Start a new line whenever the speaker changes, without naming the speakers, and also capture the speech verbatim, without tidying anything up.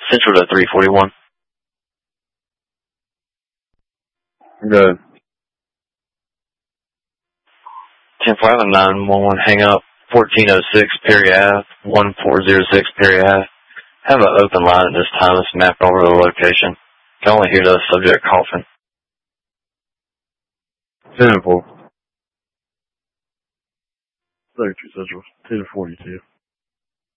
Central to three forty-one.
Good.
ten four, I have a nine one one hang up. fourteen oh six Perry Ave, one four oh six Perry Ave. I have an open line at this time. It's mapped over the location. Can only hear the subject coughing.
ten four. thirty-two Central, ten forty-two.